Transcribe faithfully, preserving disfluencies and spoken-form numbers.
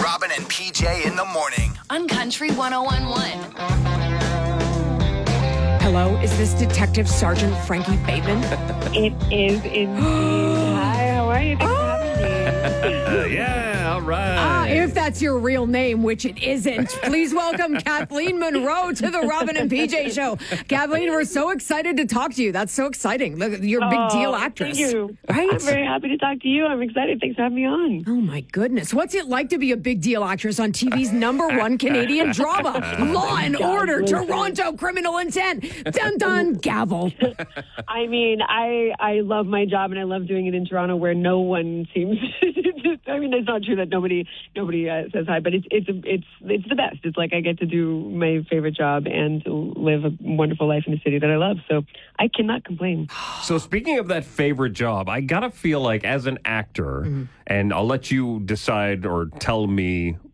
Robin and P J in the morning. On Country one oh one point one. Hello, is this Detective Sergeant Frankie Bateman? It is indeed. Hi, how are you? Thanks for having me. Uh, yeah, all right. Ah, if that's your real name, which it isn't, please welcome Kathleen Monroe to the Robin and P J show. Kathleen, we're so excited to talk to you. That's so exciting. Look, you're a big Oh, deal actress. Thank you. Right? I'm very happy to talk to you. I'm excited. Thanks for having me on. Oh, my goodness. What's it like to be a big deal actress on T V's number one Canadian drama? Law and God, Order, listen. Toronto Criminal Intent. Dun, dun, gavel. I mean, I I love my job, and I love doing it in Toronto, where no one seems. I mean, it's not true that nobody nobody uh, says hi, but it's it's it's it's the best. It's like I get to do my favorite job and live a wonderful life in a city that I love. So I cannot complain. So speaking of that favorite job, I gotta feel like as an actor, Mm-hmm. and I'll let you decide or tell me